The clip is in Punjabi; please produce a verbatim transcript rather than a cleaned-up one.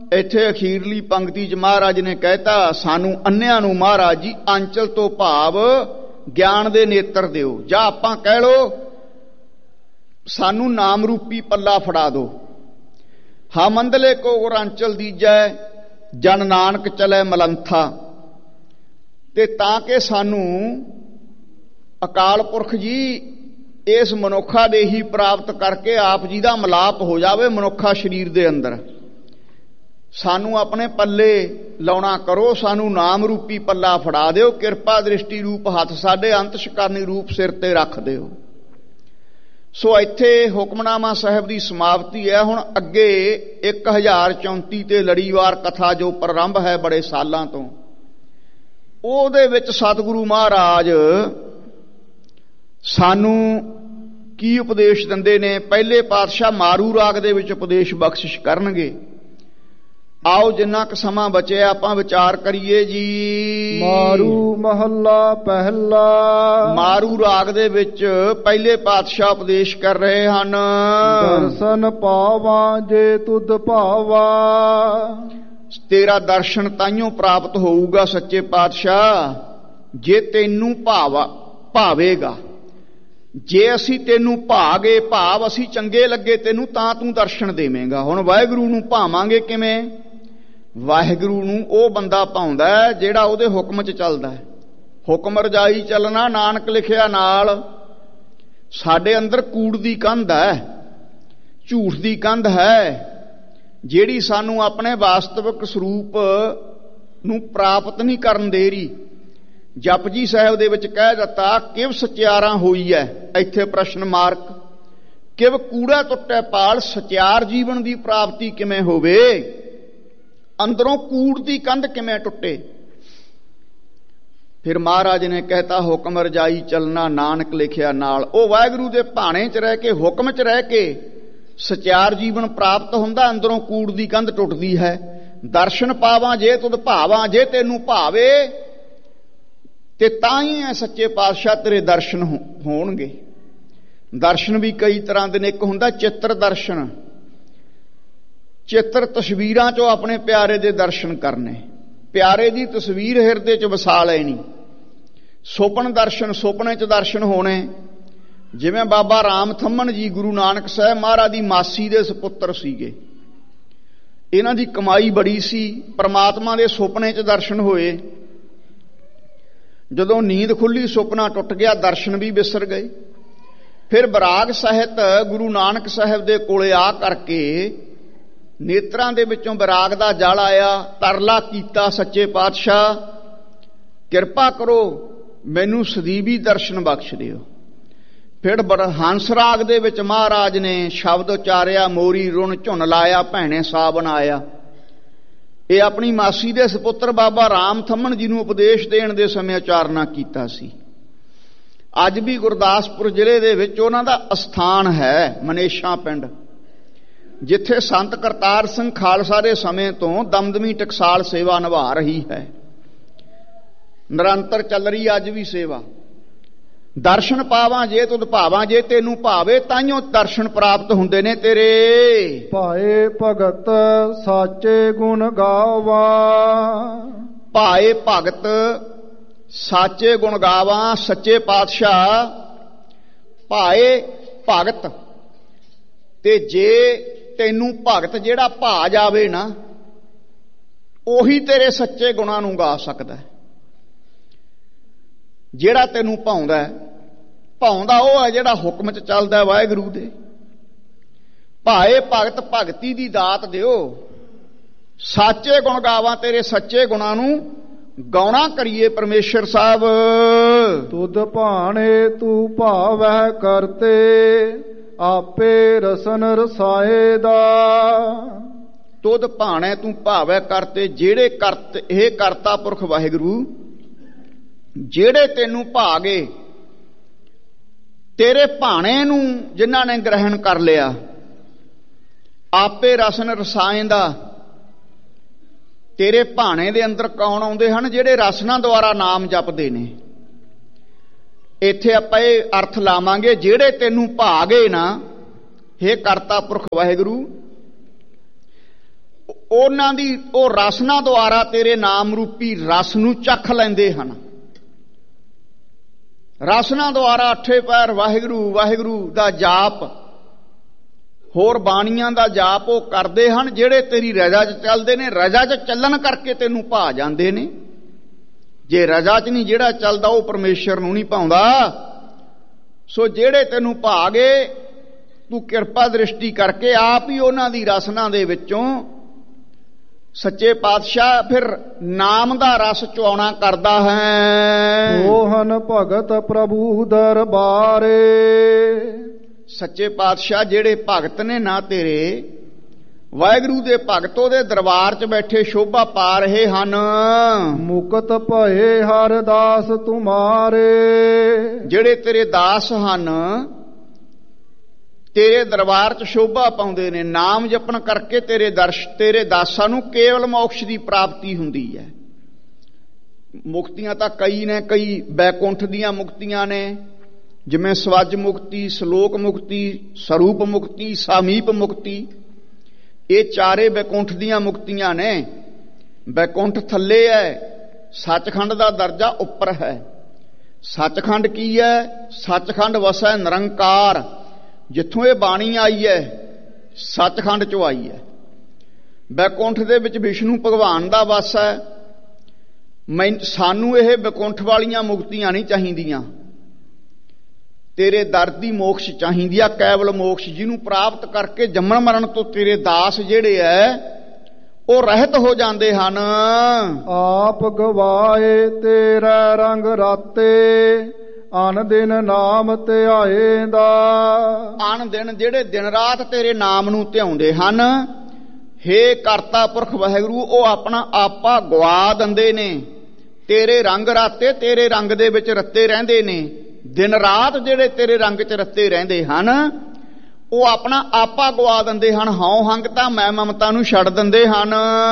ਇੱਥੇ ਅਖੀਰਲੀ ਪੰਕਤੀ 'ਚ ਮਹਾਰਾਜ ਨੇ ਕਹਿਤਾ, ਸਾਨੂੰ ਅੰਨਿਆਂ ਨੂੰ ਮਹਾਰਾਜ ਜੀ ਆਂਚਲ ਤੋਂ ਭਾਵ ਗਿਆਨ ਦੇ ਨੇਤਰ ਦਿਓ, ਜਾਂ ਆਪਾਂ ਕਹਿ ਲਓ ਸਾਨੂੰ ਨਾਮ ਰੂਪੀ ਪੱਲਾ ਫੜਾ ਦਿਓ। ਹਮ ਅੰਧਲੇ ਕੋ ਔਰਾਂਚਲ ਦੀਜੈ, ਜਨ ਨਾਨਕ ਚਲੇ ਮਲੰਥਾ। ਤੇ ਤਾਂ ਕਿ ਸਾਨੂੰ ਅਕਾਲ ਪੁਰਖ ਜੀ ਇਸ ਮਨੁੱਖਾ ਦੇਹੀ ਪ੍ਰਾਪਤ ਕਰਕੇ ਆਪ ਜੀ ਦਾ ਮਿਲਾਪ ਹੋ ਜਾਵੇ ਮਨੁੱਖਾ ਸਰੀਰ ਦੇ ਅੰਦਰ। ਸਾਨੂੰ ਆਪਣੇ ਪੱਲੇ ਲਾਉਣਾ ਕਰੋ, ਸਾਨੂੰ ਨਾਮ ਰੂਪੀ ਪੱਲਾ ਫੜਾ ਦਿਓ, ਕਿਰਪਾ ਦ੍ਰਿਸ਼ਟੀ ਰੂਪ ਹੱਥ ਸਾਡੇ ਅੰਤਸ਼ਕਾਰਨੀ ਰੂਪ ਸਿਰ ਤੇ ਰੱਖ ਦਿਓ। ਸੋ ਇੱਥੇ ਹੁਕਮਨਾਮਾ ਸਾਹਿਬ ਦੀ ਸਮਾਪਤੀ ਹੈ। ਹੁਣ ਅੱਗੇ ਇੱਕ ਹਜ਼ਾਰ ਚੌਂਤੀ ਤੇ ਲੜੀਵਾਰ ਕਥਾ ਜੋ ਪ੍ਰਾਰੰਭ ਹੈ ਬੜੇ ਸਾਲਾਂ ਤੋਂ, ਉਹਦੇ ਵਿੱਚ ਸਤਿਗੁਰੂ ਮਹਾਰਾਜ ਸਾਨੂੰ ਕੀ ਉਪਦੇਸ਼ ਦਿੰਦੇ ਨੇ। ਪਹਿਲੇ ਪਾਤਸ਼ਾਹ ਮਾਰੂ ਰਾਗ ਦੇ ਵਿੱਚ ਉਪਦੇਸ਼ ਬਖਸ਼ਿਸ਼ ਕਰਨਗੇ। ਆਓ ਜਿੰਨਾ ਕੁ ਸਮਾਂ ਬਚਿਆ ਆਪਾਂ ਵਿਚਾਰ ਕਰੀਏ ਜੀ। ਮਾਰੂ ਮਹੱਲਾ ਪਹਿਲਾ। ਮਾਰੂ ਰਾਗ ਦੇ ਵਿੱਚ ਪਹਿਲੇ ਪਾਤਸ਼ਾਹ ਉਪਦੇਸ਼ ਕਰ ਰਹੇ ਹਨ। ਦਰਸ਼ਨ ਪਾਵਾਂ ਜੇ ਤੁਧ ਭਾਵਾ। ਤੇਰਾ ਦਰਸ਼ਨ ਤਾਈਓ ਪ੍ਰਾਪਤ ਹੋਊਗਾ ਸੱਚੇ ਪਾਤਸ਼ਾਹ ਜੇ ਤੈਨੂੰ ਭਾਵਾ ਭਾਵੇਗਾ। ਜੇ ਅਸੀਂ ਤੈਨੂੰ ਭਾਗੇ, ਭਾਵ ਅਸੀਂ ਚੰਗੇ ਲੱਗੇ ਤੈਨੂੰ, ਤਾਂ ਤੂੰ ਦਰਸ਼ਨ ਦੇਵੇਂਗਾ। ਹੁਣ ਵਾਹਿਗੁਰੂ ਨੂੰ ਭਾਵਾਂਗੇ ਕਿਵੇਂ? ਵਾਹਿਗੁਰੂ ਨੂੰ ਉਹ ਬੰਦਾ ਭਾਉਂਦਾ ਜਿਹੜਾ ਉਹਦੇ ਹੁਕਮ 'ਚ ਚੱਲਦਾ ਹੈ। ਹੁਕਮ ਰਜਾਈ ਚੱਲਣਾ ਨਾਨਕ ਲਿਖਿਆ ਨਾਲ। ਸਾਡੇ ਅੰਦਰ ਕੂੜ ਦੀ ਕੰਧ ਹੈ, ਝੂਠ ਦੀ ਕੰਧ ਹੈ, ਜਿਹੜੀ ਸਾਨੂੰ ਆਪਣੇ ਵਾਸਤਵਿਕ ਸਰੂਪ ਨੂੰ ਪ੍ਰਾਪਤ ਨਹੀਂ ਕਰਨ ਦੇ ਰਹੀ। ਜਪਜੀ ਸਾਹਿਬ ਦੇ ਵਿੱਚ ਕਹਿ ਦਿੱਤਾ ਕਿਵ ਸਚਿਆਰਾਂ ਹੋਈ ਹੈ, ਇੱਥੇ ਪ੍ਰਸ਼ਨ ਮਾਰਕ। ਕਿਵ ਕੂੜਾ ਟੁੱਟੇ ਪਾਲ, ਸਚਿਆਰ ਜੀਵਨ ਦੀ ਪ੍ਰਾਪਤੀ ਕਿਵੇਂ ਹੋਵੇ? ਅੰਦਰੋਂ ਕੂੜ ਦੀ ਕੰਧ ਕਿਵੇਂ ਟੁੱਟੇ? ਫਿਰ ਮਹਾਰਾਜ ਨੇ ਕਹਿਤਾ ਹੁਕਮ ਰਜਾਈ ਚੱਲਣਾ ਨਾਨਕ ਲਿਖਿਆ ਨਾਲ। ਉਹ ਵਾਹਿਗੁਰੂ ਦੇ ਭਾਣੇ 'ਚ ਰਹਿ ਕੇ, ਹੁਕਮ 'ਚ ਰਹਿ ਕੇ ਸਚਿਆਰ ਜੀਵਨ ਪ੍ਰਾਪਤ ਹੁੰਦਾ, ਅੰਦਰੋਂ ਕੂੜ ਦੀ ਕੰਧ ਟੁੱਟਦੀ ਹੈ। ਦਰਸ਼ਨ ਪਾਵਾਂ ਜੇ ਤੁਧ ਭਾਵਾਂ, ਜੇ ਤੈਨੂੰ ਭਾਵੇ ਤੇ ਤਾਂ ਹੀ ਹੈ ਸੱਚੇ ਪਾਤਸ਼ਾਹ ਤੇਰੇ ਦਰਸ਼ਨ ਹੋਣਗੇ। ਦਰਸ਼ਨ ਵੀ ਕਈ ਤਰ੍ਹਾਂ ਦੇ ਨੇ। ਇੱਕ ਹੁੰਦਾ ਚਿੱਤਰ ਦਰਸ਼ਨ, ਚਿੱਤਰ ਤਸਵੀਰਾਂ 'ਚੋਂ ਆਪਣੇ ਪਿਆਰੇ ਦੇ ਦਰਸ਼ਨ ਕਰਨੇ, ਪਿਆਰੇ ਦੀ ਤਸਵੀਰ ਹਿਰਦੇ 'ਚ ਵਸਾ ਲੈਣੀ। ਸੁਪਨ ਦਰਸ਼ਨ, ਸੁਪਨੇ 'ਚ ਦਰਸ਼ਨ ਹੋਣੇ। ਜਿਵੇਂ ਬਾਬਾ ਰਾਮ ਥੰਮਣ ਜੀ ਗੁਰੂ ਨਾਨਕ ਸਾਹਿਬ ਮਹਾਰਾਜ ਦੀ ਮਾਸੀ ਦੇ ਸੁਪੁੱਤਰ ਸੀਗੇ। ਇਹਨਾਂ ਦੀ ਕਮਾਈ ਬੜੀ ਸੀ, ਪਰਮਾਤਮਾ ਦੇ ਸੁਪਨੇ 'ਚ ਦਰਸ਼ਨ ਹੋਏ। ਜਦੋਂ ਨੀਂਦ ਖੁੱਲੀ ਸੁਪਨਾ ਟੁੱਟ ਗਿਆ, ਦਰਸ਼ਨ ਵੀ ਵਿਸਰ ਗਏ। ਫਿਰ ਵਿਰਾਗ ਸਾਹਿਤ ਗੁਰੂ ਨਾਨਕ ਸਾਹਿਬ ਦੇ ਕੋਲੇ ਆ ਕਰਕੇ ਨੇਤਰਾਂ ਦੇ ਵਿੱਚੋਂ ਵਿਰਾਗ ਦਾ ਜਲ ਆਇਆ। ਤਰਲਾ ਕੀਤਾ ਸੱਚੇ ਪਾਤਸ਼ਾਹ ਕਿਰਪਾ ਕਰੋ ਮੈਨੂੰ ਸਦੀਵੀ ਦਰਸ਼ਨ ਬਖਸ਼ ਦਿਓ। ਫਿਰ ਹੰਸ ਰਾਗ ਦੇ ਵਿੱਚ ਮਹਾਰਾਜ ਨੇ ਸ਼ਬਦ ਉਚਾਰਿਆ, ਮੋਰੀ ਰੁਣ ਝੁੰਨ ਲਾਇਆ, ਭੈਣੇ ਸਾਵਣ ਆਇਆ। ਇਹ ਆਪਣੀ ਮਾਸੀ ਦੇ ਸੁਪੁੱਤਰ ਬਾਬਾ ਰਾਮ ਥੰਮਣ ਜੀ ਨੂੰ ਉਪਦੇਸ਼ ਦੇਣ ਦੇ ਸਮੇਂ ਉਚਾਰਨਾ ਕੀਤਾ ਸੀ। ਅੱਜ ਵੀ ਗੁਰਦਾਸਪੁਰ ਜ਼ਿਲ੍ਹੇ ਦੇ ਵਿੱਚ ਉਹਨਾਂ ਦਾ ਅਸਥਾਨ ਹੈ, ਮਨੇਸ਼ਾ ਪਿੰਡ, ਜਿੱਥੇ ਸੰਤ ਕਰਤਾਰ ਸਿੰਘ ਖਾਲਸਾ ਦੇ ਸਮੇਂ ਤੋਂ ਦਮਦਮੀ ਟਕਸਾਲ ਸੇਵਾ ਨਿਭਾ ਰਹੀ ਹੈ। ਨਿਰੰਤਰ ਚੱਲ ਰਹੀ ਅੱਜ ਵੀ ਸੇਵਾ। ਦਰਸ਼ਨ ਪਾਵਾਂ ਜੇ ਤੁਧ ਭਾਵਾਂ, ਜੇ ਤੈਨੂੰ ਭਾਵੇ ਤਾਈਓ ਦਰਸ਼ਨ ਪ੍ਰਾਪਤ ਹੁੰਦੇ ਨੇ ਤੇਰੇ। ਭਾਏ ਭਗਤ ਸਾਚੇ ਗੁਣ ਗਾਵਾ। ਭਾਏ ਭਗਤ ਸਾਚੇ ਗੁਣ ਗਾਵਾਂ। ਸੱਚੇ ਪਾਤਸ਼ਾਹ ਭਾਏ ਭਗਤ, ਤੇ ਜੇ ਤੈਨੂੰ ਭਗਤ ਜਿਹੜਾ ਭਾ ਜਾਵੇ ਨਾ, ਉਹੀ ਤੇਰੇ ਸੱਚੇ ਗੁਣਾਂ ਨੂੰ ਗਾ ਸਕਦਾ। ਜਿਹੜਾ ਤੈਨੂੰ ਭਾਉਂਦਾ, ਭਾਉਂਦਾ ਉਹ ਹੈ ਜਿਹੜਾ ਹੁਕਮ 'ਚ ਚੱਲਦਾ ਵਾਹਿਗੁਰੂ ਦੇ। ਭਾਏ ਭਗਤ ਭਗਤੀ ਦੀ ਦਾਤ ਦਿਓ, ਸਾਚੇ ਗੁਣ ਗਾਵਾਂ, ਤੇਰੇ ਸੱਚੇ ਗੁਣਾਂ ਨੂੰ ਗਾਉਣਾ ਕਰੀਏ ਪਰਮੇਸ਼ਰ ਸਾਹਿਬ। ਤੁਧ ਭਾਣੇ ਤੂੰ ਭਾਵੈ ਕਰਤੇ, ਆਪੇ ਰਸਨ ਰਸਾਏ ਦਾ। ਤੁਧ ਭਾਣੇ ਤੂੰ ਭਾਵੈ ਕਰਤੇ, ਜਿਹੜੇ ਕਰਤ ਇਹ ਕਰਤਾ ਪੁਰਖ ਵਾਹਿਗੁਰੂ ਜਿਹੜੇ ਤੈਨੂੰ ਭਾਗੇ, ਤੇਰੇ ਭਾਣੇ ਨੂੰ ਜਿਨ੍ਹਾਂ ਨੇ ਗ੍ਰਹਿਣ ਕਰ ਲਿਆ, ਆਪੇ ਰਸਨ ਰਸਾਇਂਦਾ। ਤੇਰੇ ਭਾਣੇ ਦੇ ਅੰਦਰ ਕੌਣ ਆਉਂਦੇ ਹਨ? ਜਿਹੜੇ ਰਸਨਾ ਦੁਆਰਾ ਨਾਮ ਜਪਦੇ ਨੇ। ਇੱਥੇ ਆਪਾਂ ਇਹ ਅਰਥ ਲਾਵਾਂਗੇ, ਜਿਹੜੇ ਤੈਨੂੰ ਭਾਗੇ ਨਾ, ਹੇ ਕਰਤਾ ਪੁਰਖ ਵਾਹਿਗੁਰੂ, ਉਹਨਾਂ ਦੀ ਉਹ ਰਸਨਾ ਦੁਆਰਾ ਤੇਰੇ ਨਾਮ ਰੂਪੀ ਰਸ ਨੂੰ ਚੱਖ ਲੈਂਦੇ ਹਨ। ਰਸਨਾ ਦੁਆਰਾ ਅੱਠੇ ਪੈਰ ਵਾਹਿਗੁਰੂ ਵਾਹਿਗੁਰੂ ਦਾ ਜਾਪ, ਹੋਰ ਬਾਣੀਆਂ ਦਾ ਜਾਪ ਉਹ ਕਰਦੇ ਹਨ ਜਿਹੜੇ ਤੇਰੀ ਰਜ਼ਾ 'ਚ ਚੱਲਦੇ ਨੇ। ਰਜ਼ਾ 'ਚ ਚੱਲਣ ਕਰਕੇ ਤੈਨੂੰ ਭਾ ਜਾਂਦੇ ਨੇ। ਜੇ ਰਜ਼ਾ 'ਚ ਨਹੀਂ ਜਿਹੜਾ ਚੱਲਦਾ ਉਹ ਪਰਮੇਸ਼ਰ ਨੂੰ ਨਹੀਂ ਭਾਉਂਦਾ। ਸੋ ਜਿਹੜੇ ਤੈਨੂੰ ਭਾ ਗਏ, ਤੂੰ ਕਿਰਪਾ ਦ੍ਰਿਸ਼ਟੀ ਕਰਕੇ ਆਪ ਹੀ ਉਹਨਾਂ ਦੀ ਰਸਨਾ ਦੇ ਵਿੱਚੋਂ ਸੱਚੇ ਪਾਤਸ਼ਾਹ ਫਿਰ ਨਾਮ ਦਾ ਰਸ ਚੁਆਉਣਾ ਕਰਦਾ ਹੈ। ਮੋਹਨ ਭਗਤ ਪ੍ਰਭੂ ਦਰਬਾਰੇ। ਸੱਚੇ ਪਾਤਸ਼ਾਹ ਜਿਹੜੇ ਭਗਤ ਨੇ ਨਾ ਤੇਰੇ, ਵਾਹਿਗੁਰੂ ਦੇ ਭਗਤ ਉਹਦੇ ਦਰਬਾਰ 'ਚ ਬੈਠੇ ਸ਼ੋਭਾ ਪਾ ਰਹੇ ਹਨ। ਮੁਕਤ ਭਏ ਹਰ ਦਾਸ ਤੁਮਾਰੇ। ਜਿਹੜੇ ਤੇਰੇ ਦਾਸ ਹਨ ਤੇਰੇ ਦਰਬਾਰ 'ਚ ਸ਼ੋਭਾ ਪਾਉਂਦੇ ਨੇ। ਨਾਮ ਜਪਣ ਕਰਕੇ ਤੇਰੇ ਦਰਸ਼ ਤੇਰੇ ਦਾਸਾਂ ਨੂੰ ਕੇਵਲ ਮੋਕਸ਼ ਦੀ ਪ੍ਰਾਪਤੀ ਹੁੰਦੀ ਹੈ। ਮੁਕਤੀਆਂ ਤਾਂ ਕਈ ਨੇ, ਕਈ ਬੈਕੁੰਠ ਦੀਆਂ ਮੁਕਤੀਆਂ ਨੇ, ਜਿਵੇਂ ਸਵੱਜ ਮੁਕਤੀ, ਸ਼ਲੋਕ ਮੁਕਤੀ, ਸਰੂਪ ਮੁਕਤੀ, ਸਾਮੀਪ ਮੁਕਤੀ। ਇਹ ਚਾਰੇ ਬੈਕੁੰਠ ਦੀਆਂ ਮੁਕਤੀਆਂ ਨੇ। ਬੈਕੁੰਠ ਥੱਲੇ ਹੈ, ਸੱਚਖੰਡ ਦਾ ਦਰਜਾ ਉੱਪਰ ਹੈ। ਸੱਚਖੰਡ ਕੀ ਹੈ? ਸੱਚਖੰਡ ਵਸੈ ਨਿਰੰਕਾਰ। ਜਿੱਥੋਂ ਇਹ ਬਾਣੀ ਆਈ ਹੈ ਸੱਚਖੰਡ 'ਚੋਂ ਆਈ ਹੈ। ਬੈਕੁੰਠ ਦੇ ਵਿੱਚ ਵਿਸ਼ਨੂੰ ਭਗਵਾਨ ਦਾ ਵਾਸ ਹੈ। ਮੈਂ ਸਾਨੂੰ ਇਹ ਬੈਕੁੰਠ ਵਾਲੀਆਂ ਮੁਕਤੀਆਂ ਨਹੀਂ ਚਾਹੀਦੀਆਂ। ਤੇਰੇ ਦਰ ਦੀ ਮੋਕਸ਼ ਚਾਹੀਦੀ ਆ, ਕੇਵਲ ਮੋਕਸ਼, ਜਿਹਨੂੰ ਪ੍ਰਾਪਤ ਕਰਕੇ ਜੰਮਣ ਮਰਨ ਤੋਂ ਤੇਰੇ ਦਾਸ ਜਿਹੜੇ ਐ ਉਹ ਰਹਿਤ ਹੋ ਜਾਂਦੇ ਹਨ। ਆਪ ਗਵਾਏ ਤੇਰਾ ਰੰਗ ਰਾਤੇ, ਅਨ ਦਿਨ ਨਾਮ ਧਿਆਏ ਦਾ। ਅਨ ਦਿਨ ਜਿਹੜੇ ਦਿਨ ਰਾਤ ਤੇਰੇ ਨਾਮ ਨੂੰ ਧਿਆਉਂਦੇ ਹਨ, ਹੇ ਕਰਤਾ ਪੁਰਖ ਵਾਹਿਗੁਰੂ, ਉਹ ਆਪਣਾ ਆਪਾ ਗਵਾ ਦਿੰਦੇ ਨੇ। ਤੇਰੇ ਰੰਗ ਰਾਤੇ ਤੇਰੇ ਰੰਗ ਦੇ ਵਿੱਚ ਰੱਤੇ ਰਹਿੰਦੇ ਨੇ। ਦਿਨ ਰਾਤ ਜਿਹੜੇ ਤੇਰੇ ਰੰਗ 'ਚ ਰੱਤੇ ਰਹਿੰਦੇ ਹਨ ਉਹ ਆਪਣਾ ਆਪਾ ਗਵਾ ਦਿੰਦੇ ਹਨ। ਹਉ ਹੰਗਤਾ ਮੈਂ ਮਮਤਾ ਨੂੰ ਛੱਡ ਦਿੰਦੇ ਹਨ।